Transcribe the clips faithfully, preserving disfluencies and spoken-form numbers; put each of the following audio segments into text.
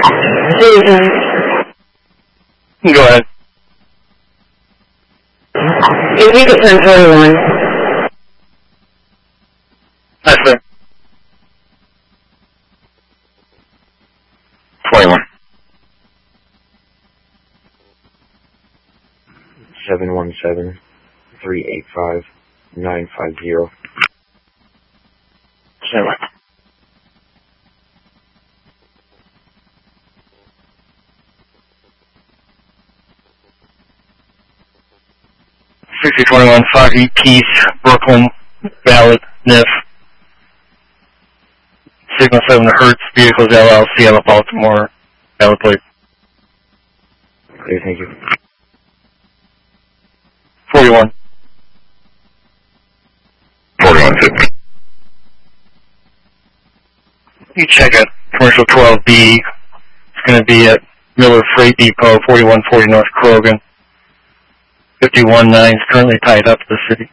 Susan. Go ahead. If you could send forty-one. That's it. twenty-one. seven one seven, three eight five, nine five zero. Seven. sixty twenty-one, Foggy, Peace, Brooklyn, Ballot, N I F. Signal seven Hertz, Vehicles L L C out of Baltimore, Ballot plate. Okay, thank you. forty-one. forty-one fifty. You check out Commercial twelve B. It's going to be at Miller Freight Depot, forty-one forty North Krogan. fifty-one nine is currently tied up to the city.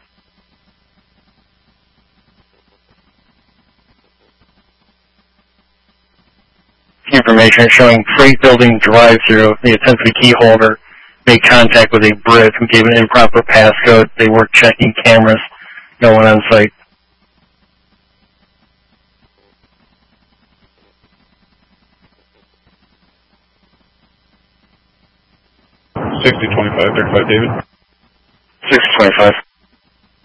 Information showing freight building drive-through. The attempted key holder made contact with a Brit who gave an improper passcode. They were checking cameras. No one on site. sixty twenty-five, thirty-five, David. six twenty-five.